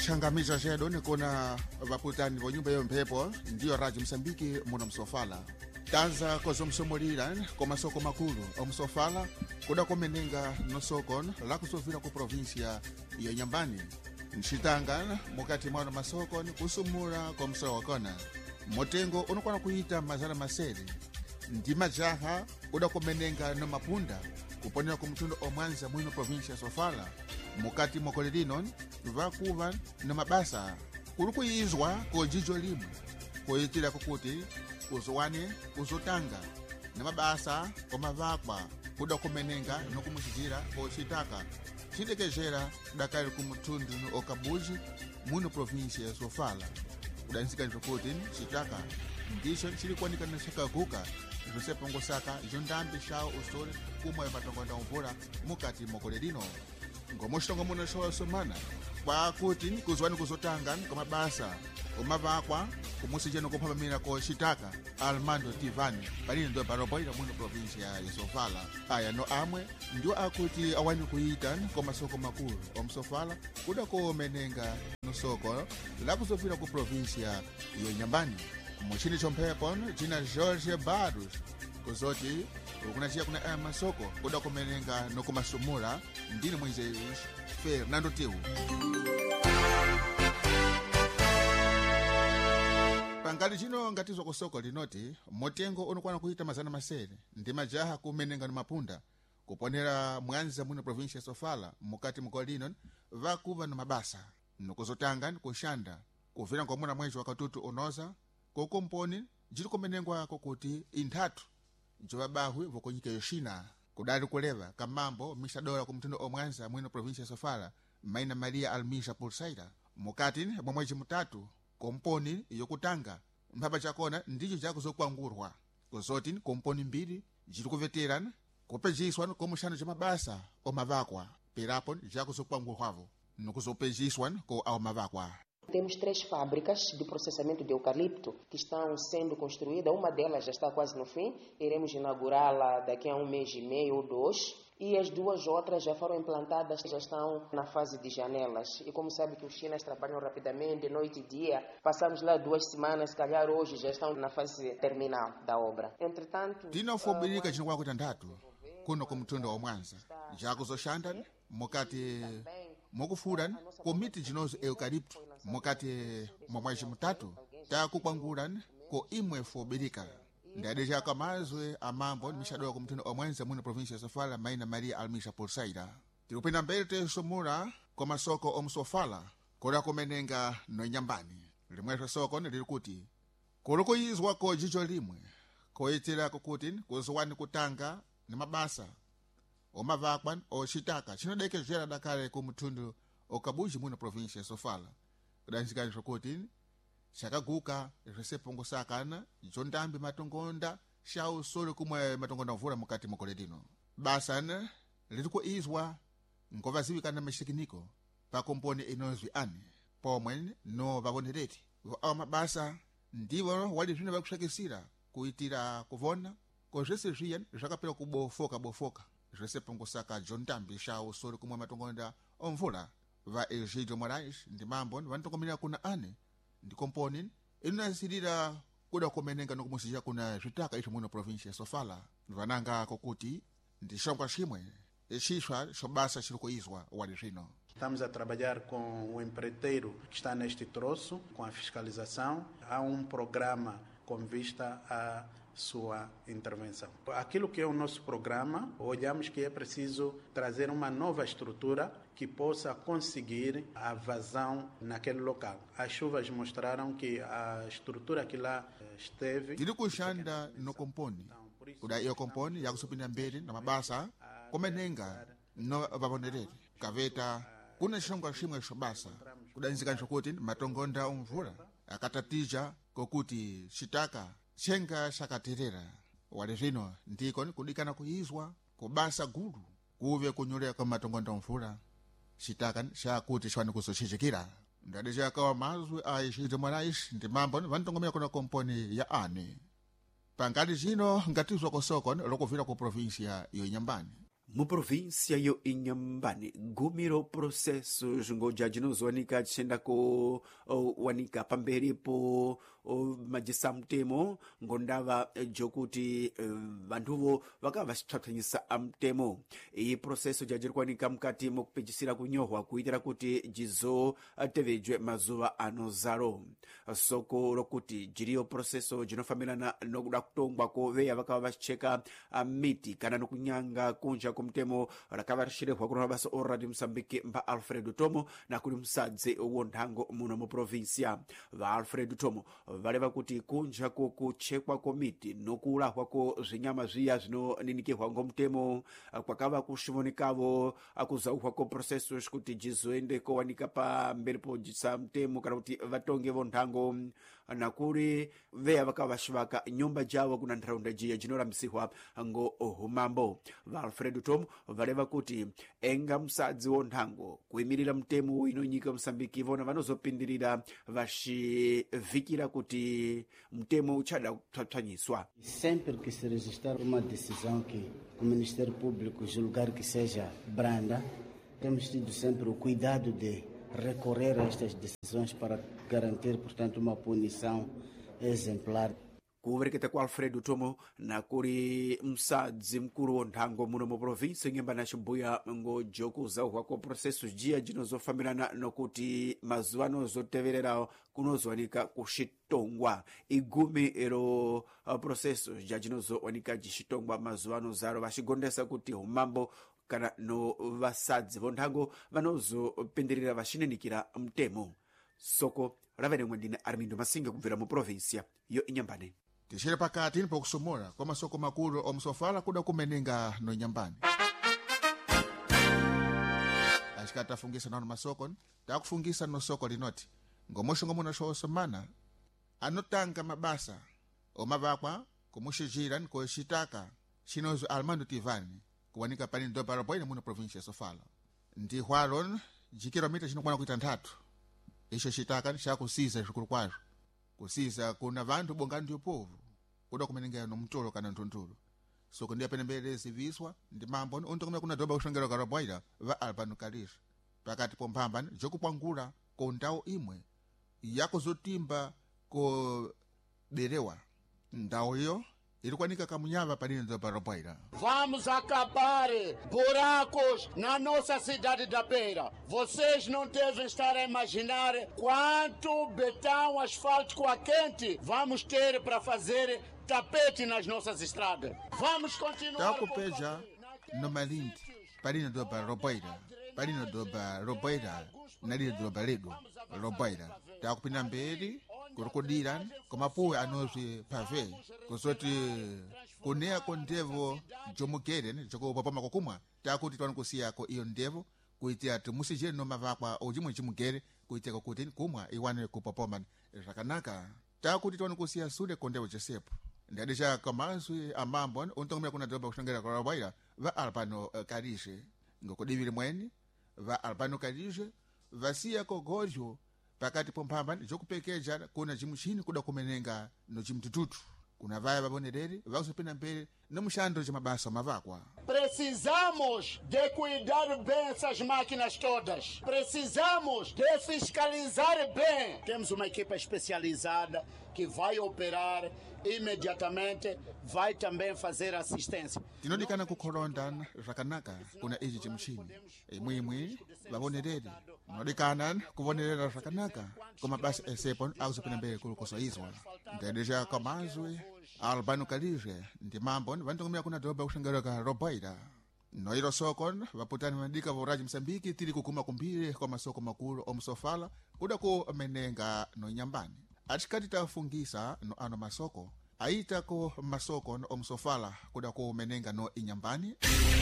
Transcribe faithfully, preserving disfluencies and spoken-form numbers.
changamiza chedu nikuna vaputani vo nyumba yo mphepo ndiyo Radio Msambiki muno msofala tanza kozomsomolira komasoko makulu omsofala kuda komenenga nosoko la kusovira ku provinsia ya Nyambani nchitanga mukati mwa masoko kusumura kwa msowa wakona motengo unokwana kuita mazana maseri ndi majaha kuda komenenga no mapunda kuponera ku mtundu omwanza mwino provinsia sofala mukati mokole lino vakuva na mabasa kuli kuyizwa kojijo limwe koyitira kukuti kuzowane kuzotanga na mabasa komavakwa kuda kumenenga nokumuchitira kochitaka chidekejera dakali ku mtundu okabuji muno provinsia ya sofala kudanisika nikuti chitaka ndicho chilikwanika na chakaguka zosepongosaka jondambi shao ustori kumwe matongonda mvula mukati mokole lino ngomoshtongo muno shosomana kwakuti kuzwani kuzotanga komabasa komavakwa kumusijeno kuphamamira kochitaka Armando Tivani palini ndo baroboira muno provinsia ya Sofala aya no amwe ndio akuti awani kuita komasoko makulu omsofala kuda komenenga nosoko la kusofira ku provinsia ya Nyambani muchini chompepo jina Jorge Barros kuzoti kunachia kuna masoko kuda kumenenga no kumasumura ndini mwize Fernando Tiu pangati chino ngatizo kusoko linoti motengo unokwana kuita mazana masere ndi majaha kumenenga no mapunda kuponera mwanza muno provinsia ya Sofala mukati mkolino vakuva no mabasa nokuzotanga kushanda kuvira ngomuna mwezi wakatutu unoza kokomponi jiri kumenengwa kokuti inthatu jovabahwi vokonyika yoshina kudali kuleva kamambo misadora kumtundu omwanza mwino provinsia ya Sofala maina Maria Almisa Pulsaira mukati mwa mwezi mutatu komponi yokutanga mpapa chakona ndicho chakuzokwangurwa kuzoti komponi mbiri jiri kuveterana kupejiswa komushana cha mabasa omavakwa perapo jakuzokwangurwavo nokuzopejiswa ko aomavakwa. Temos três fábricas de processamento de eucalipto que estão sendo construídas. Uma delas já está quase no fim. Iremos inaugurá-la daqui a um mês e meio ou dois. E as duas outras já foram implantadas, já estão na fase de janelas. E como sabe que os chineses trabalham rapidamente, noite e dia, passamos lá duas semanas, se calhar hoje já estão na fase terminal da obra. Entretanto... Tinofobirika uh, chinokwa kutandatu kuno kumtundu wa mwanza. Jakuzoshanda mukati mukufura komiti jinozo eukalipto mukati mwa mwezi mutatu takukwangura ko imwe fobirika ndadeja kamazwe amambo mishadoa kumtundu omwenza muno provinsia ya Sofala maina Maria Almisa Pulsaira tikupenda mbele tesomura kwa masoko omsofala kola kumenenga no Nyambani limwe soko lilikuti koloko yizwa ko jijo limwe koitira kukuti kuzwani kutanga ni mabasa omavakwa ochitaka chinodekejera dakale ku mtundu okabuji muno provinsia ya Sofala kudanzikani kuti chakaguka zvisepongosakana jondambi matongonda shau solo kumwe matongonda mvula mukati mokole lino basana lirikuizwa ngovazivikana mashikiniko pakomponi inozwi ani pomwe no vabonereti awa mabasa ndivo wali zvino vakushakisira kuitira kuvona kozvese zviya zvakapera kubofoka bofoka zvisepongosaka jondambi shau solo kumwe matongonda omvula va Egidio Moraes ndi mambo vantokomera kuna ane ndi komponi inasirira kuda kumenenga nokumusija kuna zvitaka izvo muno provinsia ya Sofala vananga kokuti ndi shongwa shimwe eshishwa shobasa shirikuizwa wali zvino. Estamos a trabalhar com o empreiteiro que está neste troço, com a fiscalização. Há um programa com vista à sua intervenção. Aquilo que é o nosso programa, olhamos que é preciso trazer uma nova estrutura que possa conseguir a vazão naquele local. As chuvas mostraram que a estrutura que lá esteve... Tiri kushanda no komponi. Kuda iyo komponi ya kusupinda mbele na mabasa komenenga no vabonereri. Kaveta kuna shonga shimwe shobasa. Kuda nzikanisho kuti matongonda umvula. Akatatija kokuti shitaka chenga shakaterera wale zvino ndiko kudikana kuizwa kubasa gulu kuve kunyolea kwa matongonda mvula shitaka shakuti shwani kusochichikira ndade chakawa mazwe a Egidio Moraes ndi mambo vanitongomera kuna komponi ya ane pangati zino ngatizwa kosoko lokuvira ku provinsia ya Nyambani mu província yo Inhambane gumiro processos ngoja jinozowanika chendako wanika pamberi po majisa mtemo ngondava jokuti vantuvo vakava vachipsapsanyisa amtemo. Iyi proceso jajiri kwanika mkati mokupejisira kunyohwa kuitira kuti jizo tevejwe mazuva anozaro. Soko rokuti jiriyo proceso jinofambirana nokuda kutongwa koveya vakava vachicheka miti kana nokunyanga kunja kumtemo rakava rishirehwa kuna mabasa o Radio Msambiki mba Alfredo Tomo na kuli msadzi wontango muno mu provincia. Va Alfredo Tomo valeva kuti kunja kuchekwa komiti nokulahwa ko zinyama zviya zvinoninikihwa ngomtemo kwakava kushivonikavo akuzauhwa ko processos kuti jizoende kowanika pa mberi po jisa mtemo kana kuti vatonge vontango nakuri veya vakava vashivaka nyumba jawo kuna ntaraunda jiya jinorambisihwa ngo humambo. Va Alfredo Tomo valeva kuti enga msadzi wontango kuimirira mtemo inonyika Msambiki vona vanozopindirira vachivikira kuti mtemo uchada kupsapsanyiswa. Sempre que se registrar uma decisão que o Ministério Público julgar que seja branda, temos tido sempre o cuidado de recorrer a estas decisões para garantir, portanto, uma punição exemplar. Kuvereketa kwa Alfredo Tomo na kuri msadzi mkuru wontango muno mu provinsi nyemba na chimbuya ngo joku zauhwa kwa processo jia jinozofambirana nokuti mazuano zoteverera kunozowanika kushitongwa igumi ero uh, processo jia jinozowanika jishitongwa mazuano zaro vachigondesa kuti humambo kana no vasadzi vontango vanozopindirira vachininikira mtemo. Soko raverengwe ndine Armindo Masinga kubvira mu provinsia yo Inhambane. Tixere pakati pokusumura kwa masoko makulu omsofala kuda kumenenga no Inhambane. Ashika tafungisa nano masoko takufungisa no soko linoti ngomosho ngomuna shosemana anotanga mabasa omavakwa kumushijira ko shitaka shinozo Armando Tivani kuwanika pani ndo baraboina muno provincia Sofala ndi hwalon jikilomita chinokwana kuita ntatu. Isho shitaka shakusiza shukuru kwazo kusiza kuna vantu bonga ndio povu kuda kumenenga no mtolo kana ntontolo. Soko ndiye penembele ziviswa ndi mambo untokomera kuna doba kushongera garaboina va Albano Kalisha pakati pompambana jokupangula ko ndao imwe yakuzotimba ko berewa ndao iyo ilikwanika kamunyava palino do Baraboina. Vamos acabar buracos na nossa cidade da Beira. Vocês não devem estar a imaginar quanto betão asfáltico a quente vamos ter para fazer tapete nas nossas estradas. Vamos continuar com peja no Malindi, palino do Baraboina, palino do Baraboina, nalino do Balego, Roboina. Tá com pinamberi kurukudiran komapuwe anozi pave kusoti kunea ko ndevo jomukere ne joko papa kokumwa takuti twankusiya ko iyo ndevo kuitia tumusije no mavakwa ojimwe chimugere kuitia ko kuti kumwa iwane kupopoma rakanaka takuti twankusiya sude ko ndevo Josepo ndadisha kamazwi amambo untomera kuna doba kushangera kwa Rabaira va Albano uh, Kalisha ngokudivile mweni va Albano Kalisha vasia ko gojo pakati pompambana jokupekeja kuna chimuchini kuda kumenenga no chimtututu kuna vaya vabonereri vakusopena mbele no mushando cha mabasa mavakwa. Precisamos de cuidar bem essas máquinas todas. Precisamos de fiscalizar bem. Temos uma equipa especializada que vai operar imediatamente, vai também fazer assistência. Tinodikana kukoronda rakanaka kuna ichi chimuchini imwimwi vabonereri nodikana kubonerera rakanaka kuma basa esepon akusopena mbele kulukosoizwa ndedeja kamazwe Albano Kalisha ndi mambo vantokomera kuna doba kushangara ka Robaira noiro soko vaputani mandika vo Radio Msambiki tili kukuma kumbire kwa masoko makulu omsofala kuda kumenenga no Inhambane atikati tafungisa no ano masoko aita ko masoko no omsofala kuda kumenenga no Inhambane.